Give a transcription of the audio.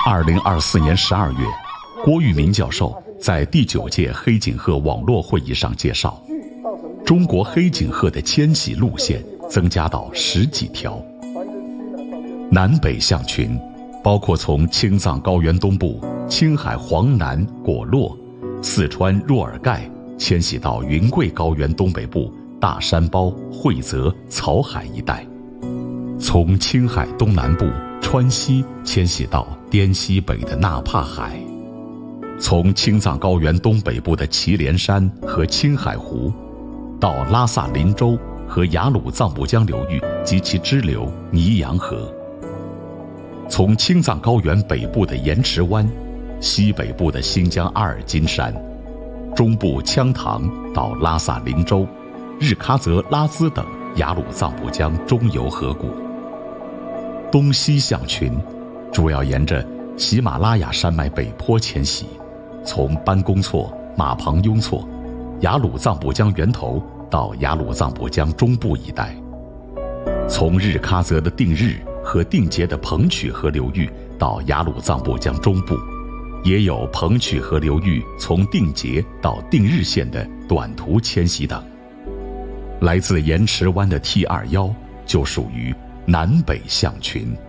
2024年12月，郭玉民教授在第9届黑颈鹤网络会议上介绍，中国黑颈鹤的迁徙路线增加到10几条，南北象群包括从青藏高原东部、青海黄南果洛、四川若尔盖迁徙到云贵高原东北部大山包、惠泽、草海一带，从青海东南部川西迁徙到滇西北的纳帕海，从青藏高原东北部的祁连山和青海湖，到拉萨林州和雅鲁藏布江流域及其支流尼洋河，从青藏高原北部的盐池湾、西北部的新疆阿尔金山、中部羌塘到拉萨林州、日喀则拉孜等雅鲁藏布江中游河谷。东西象群主要沿着喜马拉雅山脉北坡迁徙，从班公错、马旁雍错、雅鲁藏布江源头到雅鲁藏布江中部一带，从日喀则的定日和定节的彭曲河流域到雅鲁藏布江中部，也有彭曲河流域从定节到定日县的短途迁徙等。来自盐池湾的 T21就属于南北象群。